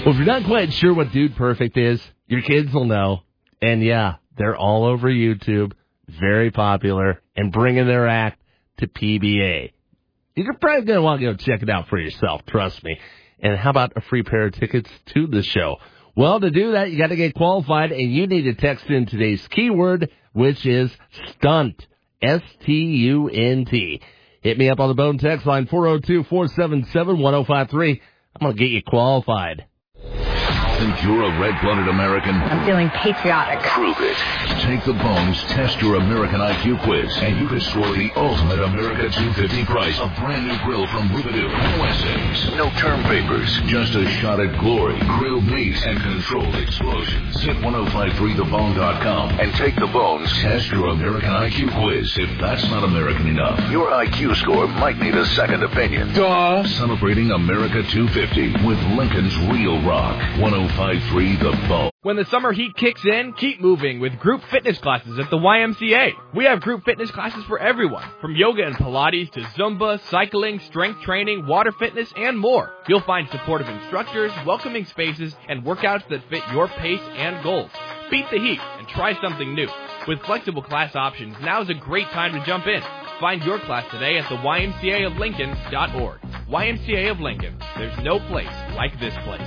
Well, if you're not quite sure what Dude Perfect is, your kids will know. And yeah, they're all over YouTube, very popular, and bringing their act to PBA. You're probably going to want to go check it out for yourself, trust me. And how about a free pair of tickets to the show? Well, to do that, you got to get qualified, and you need to text in today's keyword, which is STUNT, S-T-U-N-T. Hit me up on the Bone text line, 402-477-1053. I'm going to get you qualified. Think you're a red-blooded American? I'm feeling patriotic. Prove it. Take the Bones Test Your American IQ quiz, and you can score the ultimate America 250 prize. A brand new grill from Rubidoo. No essays, no term papers, just a shot at glory, grilled meat, and controlled explosions. Hit 1053thebone.com and take the Bones Test Your American IQ quiz. If that's not American enough, your IQ score might need a second opinion. Duh. Celebrating America 250 with Lincoln's Real Rock. 1053 The Bone. When the summer heat kicks in, keep moving with group fitness classes at the YMCA. We have group fitness classes for everyone, from yoga and Pilates to Zumba, cycling, strength training, water fitness, and more. You'll find supportive instructors, welcoming spaces, and workouts that fit your pace and goals. Beat the heat and try something new. With flexible class options, now's a great time to jump in. Find your class today at the YMCAofLincoln.org. YMCA of Lincoln. There's no place like this place.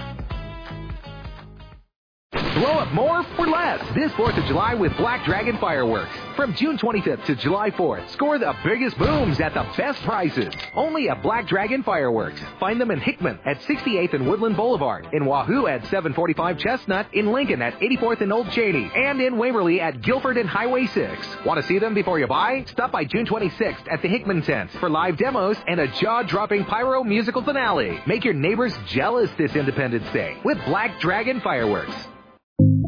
Blow up more for less this 4th of July with Black Dragon Fireworks. From June 25th to July 4th, score the biggest booms at the best prices. Only at Black Dragon Fireworks. Find them in Hickman at 68th and Woodland Boulevard, in Wahoo at 745 Chestnut, in Lincoln at 84th and Old Cheney, and in Waverly at Guilford and Highway 6. Want to see them before you buy? Stop by June 26th at the Hickman Tent for live demos and a jaw-dropping pyro musical finale. Make your neighbors jealous this Independence Day with Black Dragon Fireworks.